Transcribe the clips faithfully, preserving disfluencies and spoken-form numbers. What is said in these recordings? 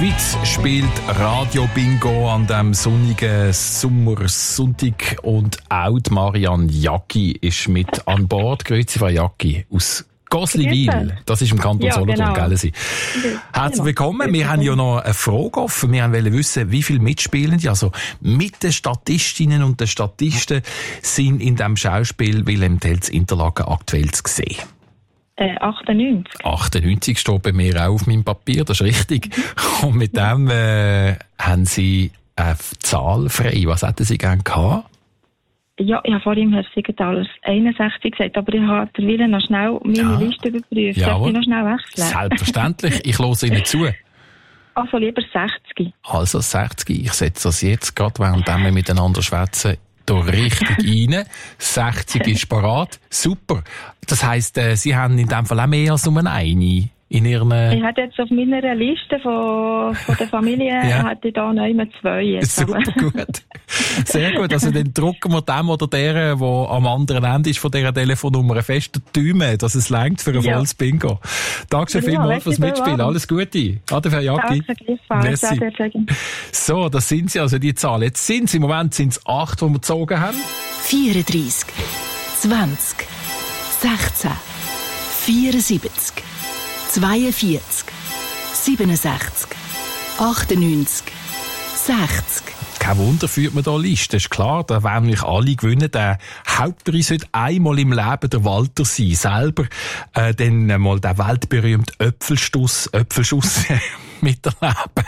Schweiz spielt Radio Bingo an diesem sonnigen Sommersonntag und auch die Marianne Jacki ist mit an Bord. Grüezi, Frau Jacki, aus Gosliwil. Das ist im Kanton ja, Solothurn, genau. Gell? Sie. Herzlich willkommen. Wir haben ja noch eine Frage offen. Wir wollen wissen, wie viele Mitspielende, also mit den Statistinnen und den Statisten, sind in diesem Schauspiel Wilhelm Tell zu Interlaken aktuell zu sehen. Äh, achtundneunzig. achtundneunzig steht bei mir auch auf meinem Papier, das ist richtig. Und mit dem äh, haben Sie eine Zahl frei. Was hätten Sie gerne gehabt? Ja, ich habe vorhin Herr Siegenthaler einundsechzig gesagt, aber ich habe der Wille noch schnell meine ja. Liste überprüft. Darf ich noch schnell wechseln? Selbstverständlich, ich höre Ihnen zu. Also lieber sechzig. Also sechzig, ich setze das jetzt gerade, während wir miteinander schwätzen, da richtig rein. sechzig ist parat. Super. Das heisst, äh, Sie haben in dem Fall auch mehr als nur eine in Ihren... Ich hatte jetzt auf meiner Liste von, von der Familie ja. hatte ich da noch immer zwei. Jetzt Super gut. Sehr gut. Also dann drucken wir dem oder der, der am anderen Ende ist von dieser Telefonnummer, fest Daumen, dass es reicht für ein ja. volles Bingo. Dankeschön ja, vielmals fürs Mitspielen. Alles Gute. Ade, Frau Jacki. Danke, so, das sind sie, also die Zahlen. Jetzt sind es im Moment sind's acht, die wir gezogen haben. vierunddreissig, zwanzig, sechzehn, vierundsiebzig, zweiundvierzig, siebenundsechzig, achtundneunzig, sechzig. Kein Wunder, führt man da Liste. Ist klar, da werden nämlich alle gewinnen. Der Hauptpreis wird einmal im Leben der Walter sein. Selber äh, dann mal der weltberühmte Äpfelstuss, Äpfelschuss miterleben.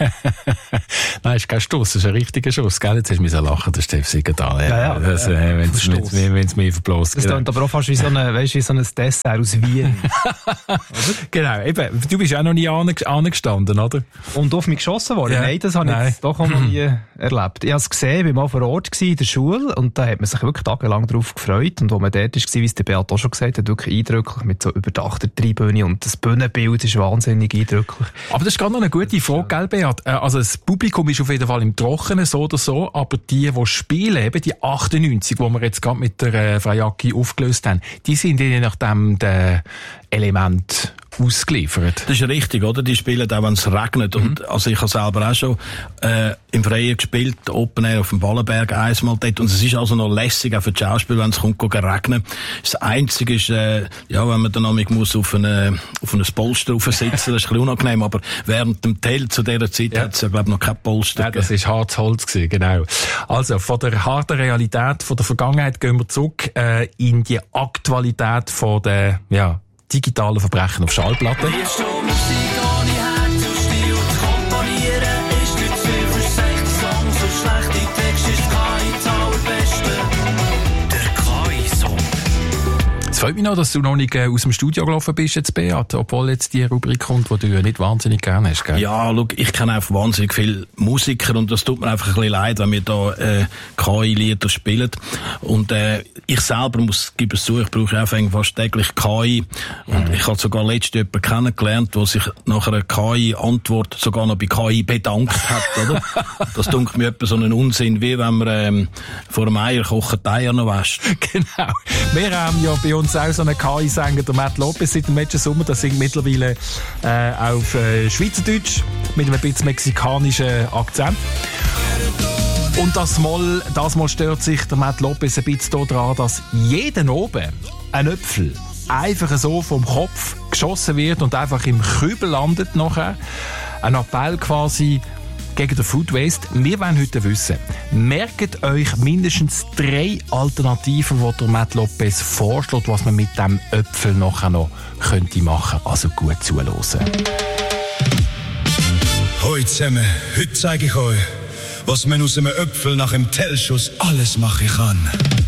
Nein, ist kein Stuss, das ist ein richtiger Schuss. Gell? Jetzt hast du mich so lachen, der Steff Siegenthaler. Ja, ja. Also, äh, wenn es mich verblasst. Das ist aber auch fast wie so, eine, weißt, wie so ein Dessert aus Wien. Genau, eben. Du bist auch noch nie angestanden, oder? Und auf mich geschossen worden? Ja. Nein, das habe ich Nein. jetzt doch auch noch nie erlebt. Ich habe es gesehen, ich war mal vor Ort in der Schule und da hat man sich wirklich tagelang darauf gefreut. Und wo man dort war, wie es der Beat auch schon gesagt hat, wirklich eindrücklich mit so überdachter Tribüne und das Bühnenbild ist wahnsinnig eindrücklich. Aber das ist gerade noch eine gute Frage, gell, Beat? Also das Publikum ist auf jeden Fall im Trockenen, so oder so, aber die, die spielen, eben die achtundneunzig, die wir jetzt gerade mit der äh, Frau Jacki aufgelöst haben, die sind je nachdem der Element ausgeliefert. Das ist richtig, oder? Die spielen auch, wenn es regnet. Mhm. Und, also ich habe selber auch schon äh, im Freien gespielt, Open Air auf dem Ballenberg einmal dort. Und es ist also noch lässig, auch für die Schauspieler, wenn es kommt, regnen. Das Einzige ist, äh, ja, wenn man dann noch muss auf eine, auf ein Polster sitzen, das ist ein bisschen unangenehm. Aber während dem Tell zu dieser Zeit ja. hat es ja, glaube ich, noch kein Polster. Ja, das war hartes Holz gewesen, genau. Also, von der harten Realität, von der Vergangenheit gehen wir zurück äh, in die Aktualität von der, ja, digitalen Verbrechen auf Schallplatten. Es freut mich noch, dass du noch nicht äh, aus dem Studio gelaufen bist, jetzt, Beat, obwohl jetzt die Rubrik kommt, die du ja nicht wahnsinnig gerne hast, gell? Ja, schau, ich kenne einfach wahnsinnig viele Musiker und das tut mir einfach ein bisschen leid, wenn wir da äh, K I-Lieder spielen. Und äh, ich selber muss, gebe es zu, ich brauche einfach fast täglich K I. Und mhm. ich habe sogar letztens jemanden kennengelernt, der sich nach einer K I-Antwort sogar noch bei K I bedankt hat, oder? Das dunkelt mir etwa so einen Unsinn, wie wenn man ähm, vor einem Eier kochen die Eier noch wäscht. Genau. Wir haben ja bei uns auch so einen K I-Sänger, der Matt Lopez, seit dem letzten Sommer. Der singt mittlerweile äh, auf äh, Schweizerdeutsch mit einem bisschen mexikanischen Akzent. Und das Mal, das Mal stört sich der Matt Lopez ein bisschen daran, dass jeden oben ein Äpfel einfach so vom Kopf geschossen wird und einfach im Kübel landet nachher. Ein Appell quasi gegen den Food Waste. Wir wollen heute wissen, merkt euch mindestens drei Alternativen, die der Matt Lopez vorschlägt, was man mit dem Äpfel nachher noch könnte machen. Also gut zuhören. Hallo zusammen, heute zeige ich euch, was man aus einem Äpfel nach dem Tellschuss alles machen kann.